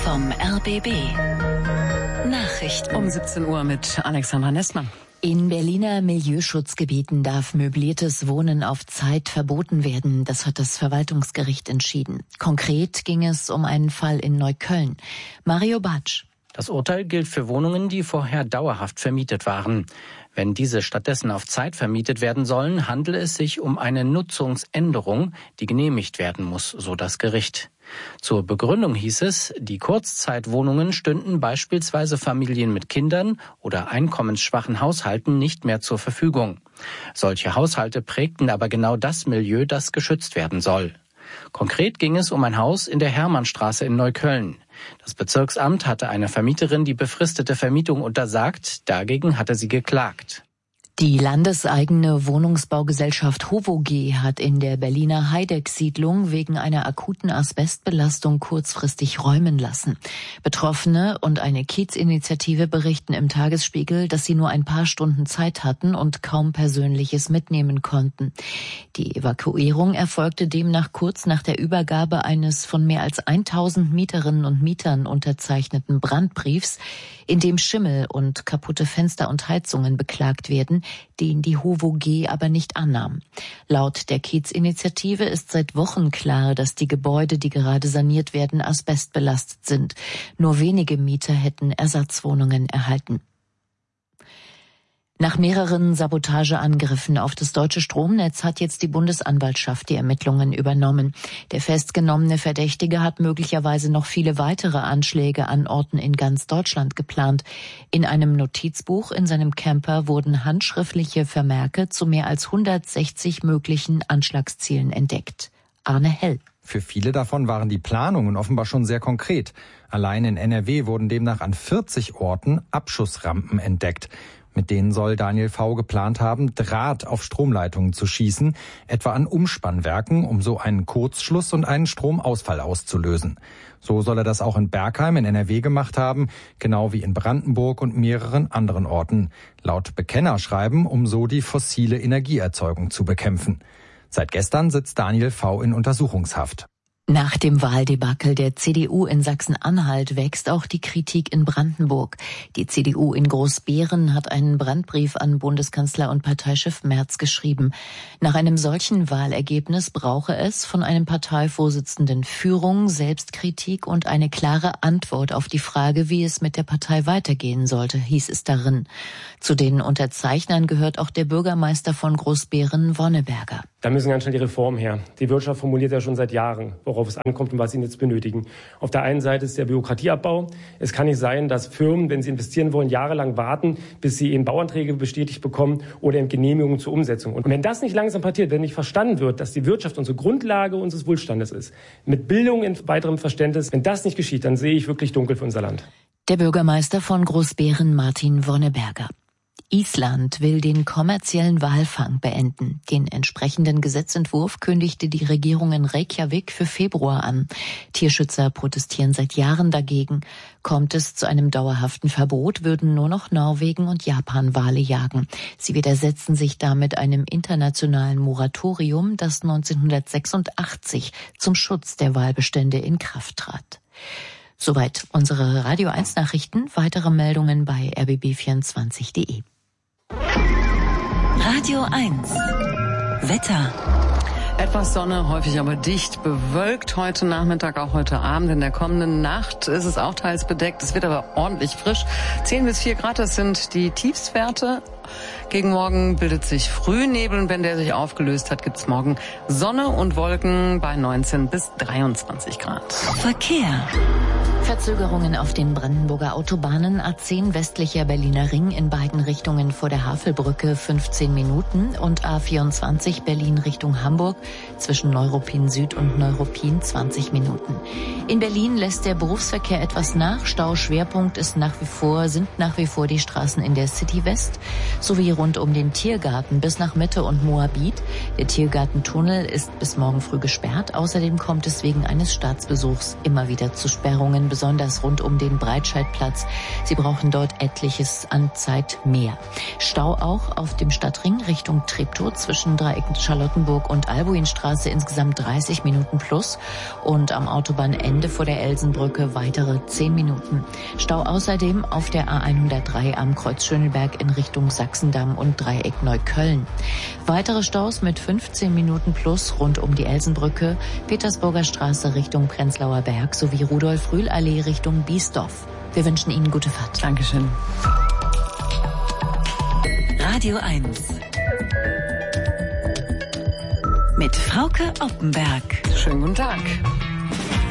vom RBB. Nachrichten um 17 Uhr mit Alexandra Nestmann. In Berliner Milieuschutzgebieten darf möbliertes Wohnen auf Zeit verboten werden. Das hat das Verwaltungsgericht entschieden. Konkret ging es um einen Fall in Neukölln. Mario Bartsch. Das Urteil gilt für Wohnungen, die vorher dauerhaft vermietet waren. Wenn diese stattdessen auf Zeit vermietet werden sollen, handele es sich um eine Nutzungsänderung, die genehmigt werden muss, so das Gericht. Zur Begründung hieß es, die Kurzzeitwohnungen stünden beispielsweise Familien mit Kindern oder einkommensschwachen Haushalten nicht mehr zur Verfügung. Solche Haushalte prägten aber genau das Milieu, das geschützt werden soll. Konkret ging es um ein Haus in der Hermannstraße in Neukölln. Das Bezirksamt hatte einer Vermieterin die befristete Vermietung untersagt, dagegen hatte sie geklagt. Die landeseigene Wohnungsbaugesellschaft HOVOG hat in der Berliner Heideck-Siedlung wegen einer akuten Asbestbelastung kurzfristig räumen lassen. Betroffene und eine Kiezinitiative berichten im Tagesspiegel, dass sie nur ein paar Stunden Zeit hatten und kaum Persönliches mitnehmen konnten. Die Evakuierung erfolgte demnach kurz nach der Übergabe eines von mehr als 1000 Mieterinnen und Mietern unterzeichneten Brandbriefs, in dem Schimmel und kaputte Fenster und Heizungen beklagt werden, den die HOVOG aber nicht annahm. Laut der Kiezinitiative ist seit Wochen klar, dass die Gebäude, die gerade saniert werden, asbestbelastet sind. Nur wenige Mieter hätten Ersatzwohnungen erhalten. Nach mehreren Sabotageangriffen auf das deutsche Stromnetz hat jetzt die Bundesanwaltschaft die Ermittlungen übernommen. Der festgenommene Verdächtige hat möglicherweise noch viele weitere Anschläge an Orten in ganz Deutschland geplant. In einem Notizbuch in seinem Camper wurden handschriftliche Vermerke zu mehr als 160 möglichen Anschlagszielen entdeckt. Arne Hell. Für viele davon waren die Planungen offenbar schon sehr konkret. Allein in NRW wurden demnach an 40 Orten Abschussrampen entdeckt. Mit denen soll Daniel V. geplant haben, Draht auf Stromleitungen zu schießen, etwa an Umspannwerken, um so einen Kurzschluss und einen Stromausfall auszulösen. So soll er das auch in Bergheim in NRW gemacht haben, genau wie in Brandenburg und mehreren anderen Orten. Laut Bekennerschreiben, um so die fossile Energieerzeugung zu bekämpfen. Seit gestern sitzt Daniel V. in Untersuchungshaft. Nach dem Wahldebakel der CDU in Sachsen-Anhalt wächst auch die Kritik in Brandenburg. Die CDU in Großbeeren hat einen Brandbrief an Bundeskanzler und Parteichef Merz geschrieben. Nach einem solchen Wahlergebnis brauche es von einem Parteivorsitzenden Führung, Selbstkritik und eine klare Antwort auf die Frage, wie es mit der Partei weitergehen sollte, hieß es darin. Zu den Unterzeichnern gehört auch der Bürgermeister von Großbeeren, Wonneberger. Da müssen ganz schnell die Reformen her. Die Wirtschaft formuliert ja schon seit Jahren, worauf es ankommt und was sie jetzt benötigen. Auf der einen Seite ist der Bürokratieabbau. Es kann nicht sein, dass Firmen, wenn sie investieren wollen, jahrelang warten, bis sie eben Bauanträge bestätigt bekommen oder eben Genehmigungen zur Umsetzung. Und wenn das nicht langsam passiert, wenn nicht verstanden wird, dass die Wirtschaft unsere Grundlage unseres Wohlstandes ist, mit Bildung in weiterem Verständnis, wenn das nicht geschieht, dann sehe ich wirklich dunkel für unser Land. Der Bürgermeister von Großbeeren, Martin Wonneberger. Island will den kommerziellen Walfang beenden. Den entsprechenden Gesetzentwurf kündigte die Regierung in Reykjavik für Februar an. Tierschützer protestieren seit Jahren dagegen. Kommt es zu einem dauerhaften Verbot, würden nur noch Norwegen und Japan Wale jagen. Sie widersetzen sich damit einem internationalen Moratorium, das 1986 zum Schutz der Walbestände in Kraft trat. Soweit unsere Radio 1 Nachrichten. Weitere Meldungen bei rbb24.de. Radio 1 Wetter. Etwas Sonne, häufig aber dicht bewölkt heute Nachmittag, auch heute Abend. In der kommenden Nacht ist es auch teils bedeckt. Es wird aber ordentlich frisch. 10 bis 4 Grad, das sind die Tiefstwerte. Gegen Morgen bildet sich Frühnebel und wenn der sich aufgelöst hat, gibt's morgen Sonne und Wolken bei 19 bis 23 Grad. Verkehr. Verzögerungen auf den Brandenburger Autobahnen. A10 westlicher Berliner Ring in beiden Richtungen vor der Havelbrücke 15 Minuten und A24 Berlin Richtung Hamburg zwischen Neuruppin Süd und Neuruppin 20 Minuten. In Berlin lässt der Berufsverkehr etwas nach. Stauschwerpunkt sind nach wie vor die Straßen in der City West sowie rund um den Tiergarten bis nach Mitte und Moabit. Der Tiergartentunnel ist bis morgen früh gesperrt. Außerdem kommt es wegen eines Staatsbesuchs immer wieder zu Sperrungen, besonders rund um den Breitscheidplatz. Sie brauchen dort etliches an Zeit mehr. Stau auch auf dem Stadtring Richtung Treptow zwischen Dreieck Charlottenburg und Albuinstraße, insgesamt 30 Minuten plus. Und am Autobahnende vor der Elsenbrücke weitere 10 Minuten. Stau außerdem auf der A103 am Kreuz Schöneberg in Richtung Sachsendamm und Dreieck Neukölln. Weitere Staus mit 15 Minuten plus rund um die Elsenbrücke, Petersburger Straße Richtung Prenzlauer Berg sowie Rudolf-Rühl-Allee Richtung Biesdorf. Wir wünschen Ihnen gute Fahrt. Dankeschön. Radio 1 mit Frauke Oppenberg. Schönen guten Tag.